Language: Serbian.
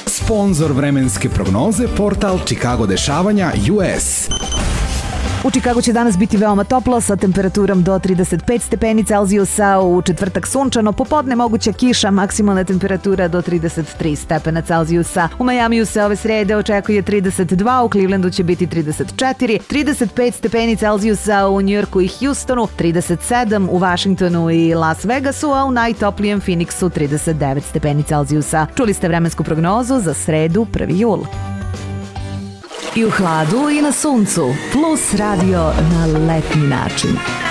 Sponzor vremenske prognoze portal Chicago dešavanja US. U Čikagu će danas biti veoma toplo sa temperaturom do 35 stepeni Celzijusa, u četvrtak sunčano, popodne moguća kiša, maksimalna temperatura do 33 stepena Celzijusa. U Majamiju se ove srede očekuje 32, u Clevelandu će biti 34, 35 stepeni Celzijusa u Njujorku i Houstonu, 37 u Washingtonu i Las Vegasu, a u najtoplijem Phoenixu 39 stepeni Celzijusa. Čuli ste vremensku prognozu za sredu 1. jul. I u hladu i na suncu, Plus radio na letnji način.